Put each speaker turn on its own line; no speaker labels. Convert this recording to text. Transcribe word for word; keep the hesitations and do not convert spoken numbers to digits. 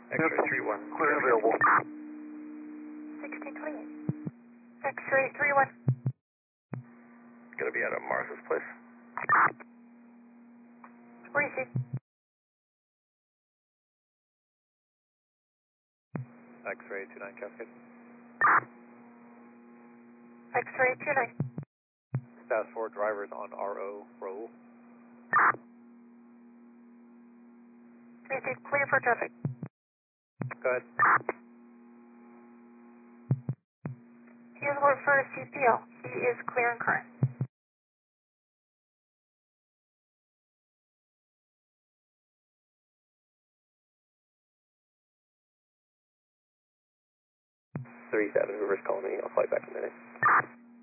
X-ray three one.
Clear and available.
sixteen twenty-eight. X-ray three one.
Gonna be out of Martha's place.
Receive.
X-ray two nine Cascade.
X-ray two nine.
Status four drivers on R O roll.
Receive. Clear for traffic.
Go ahead.
He is work for C P L. He is clear and current.
three seven, Hoover's calling me. I'll fly back in a minute.